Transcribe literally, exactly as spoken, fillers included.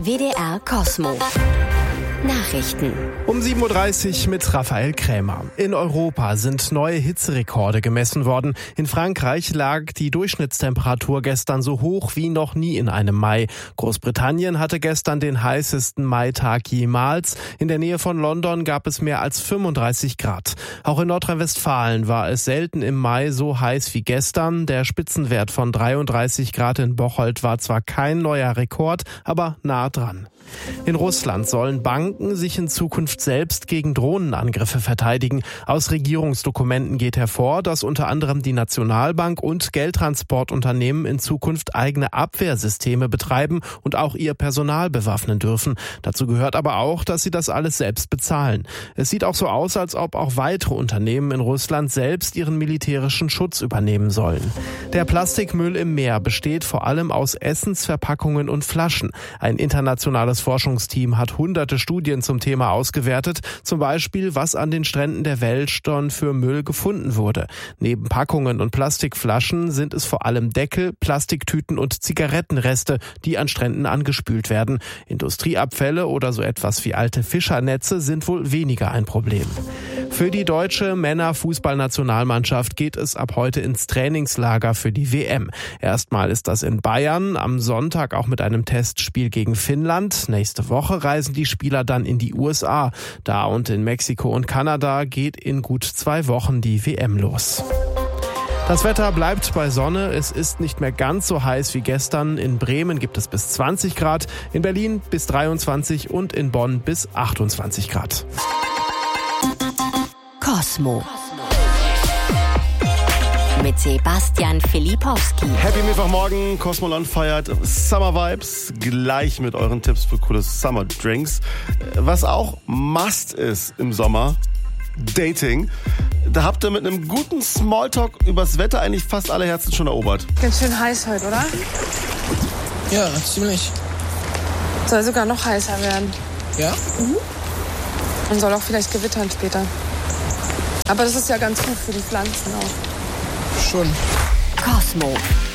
W D R Cosmo. Nachrichten. Um sieben Uhr dreißig mit Raphael Krämer. In Europa sind neue Hitzerekorde gemessen worden. In Frankreich lag die Durchschnittstemperatur gestern so hoch wie noch nie in einem Mai. Großbritannien hatte gestern den heißesten Maitag jemals. In der Nähe von London gab es mehr als fünfunddreißig Grad. Auch in Nordrhein-Westfalen war es selten im Mai so heiß wie gestern. Der Spitzenwert von dreiunddreißig Grad in Bocholt war zwar kein neuer Rekord, aber nah dran. In Russland sollen Banken sich in Zukunft selbst gegen Drohnenangriffe verteidigen. Aus Regierungsdokumenten geht hervor, dass unter anderem die Nationalbank und Geldtransportunternehmen in Zukunft eigene Abwehrsysteme betreiben und auch ihr Personal bewaffnen dürfen. Dazu gehört aber auch, dass sie das alles selbst bezahlen. Es sieht auch so aus, als ob auch weitere Unternehmen in Russland selbst ihren militärischen Schutz übernehmen sollen. Der Plastikmüll im Meer besteht vor allem aus Essensverpackungen und Flaschen. Ein internationales Forschungsteam hat hunderte Studien zum Thema ausgewertet, zum Beispiel, was an den Stränden der Welt schon für Müll gefunden wurde. Neben Packungen und Plastikflaschen sind es vor allem Deckel, Plastiktüten und Zigarettenreste, die an Stränden angespült werden. Industrieabfälle oder so etwas wie alte Fischernetze sind wohl weniger ein Problem. Für die deutsche Männerfußballnationalmannschaft geht es ab heute ins Trainingslager für die W M. Erstmal ist das in Bayern, am Sonntag auch mit einem Testspiel gegen Finnland. Nächste Woche reisen die Spieler dann in die U S A. Da und in Mexiko und Kanada geht in gut zwei Wochen die W M los. Das Wetter bleibt bei Sonne. Es ist nicht mehr ganz so heiß wie gestern. In Bremen gibt es bis zwanzig Grad, in Berlin bis dreiundzwanzig und in Bonn bis achtundzwanzig Grad. Cosmo. Mit Sebastian Filipowski. Happy Mittwochmorgen, Cosmoland feiert Summer Vibes, gleich mit euren Tipps für coole Summer Drinks. Was auch Must ist im Sommer, Dating. Da habt ihr mit einem guten Smalltalk übers Wetter eigentlich fast alle Herzen schon erobert. Ganz schön heiß heute, oder? Ja, ziemlich. Soll sogar noch heißer werden. Ja? Mhm. Und soll auch vielleicht gewittern später. Aber das ist ja ganz gut für die Pflanzen auch. Schon. Cosmo.